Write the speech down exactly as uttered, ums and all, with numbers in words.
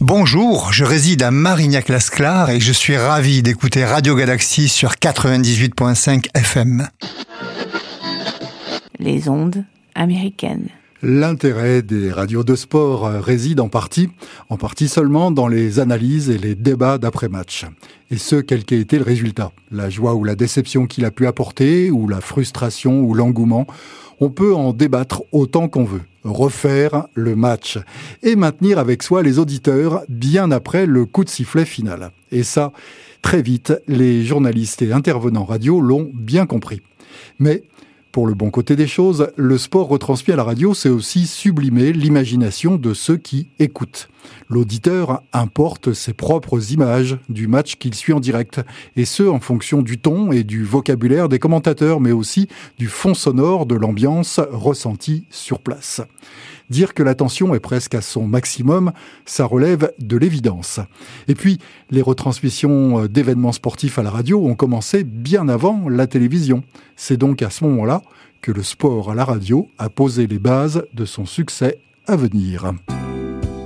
Bonjour, je réside à Marignac-Lasclar et je suis ravi d'écouter Radio Galaxie sur quatre-vingt-dix-huit virgule cinq F M. Les ondes américaines. L'intérêt des radios de sport réside en partie, en partie seulement dans les analyses et les débats d'après-match. Et ce, quel qu'ait été le résultat. La joie ou la déception qu'il a pu apporter, ou la frustration ou l'engouement, on peut en débattre autant qu'on veut. Refaire le match et maintenir avec soi les auditeurs bien après le coup de sifflet final. Et ça, très vite, les journalistes et intervenants radio l'ont bien compris. Mais pour le bon côté des choses, le sport retransmis à la radio, c'est aussi sublimer l'imagination de ceux qui écoutent. L'auditeur importe ses propres images du match qu'il suit en direct, et ce en fonction du ton et du vocabulaire des commentateurs, mais aussi du fond sonore de l'ambiance ressentie sur place. Dire que l'attention est presque à son maximum, ça relève de l'évidence. Et puis, les retransmissions d'événements sportifs à la radio ont commencé bien avant la télévision. C'est donc à ce moment-là que le sport à la radio a posé les bases de son succès à venir.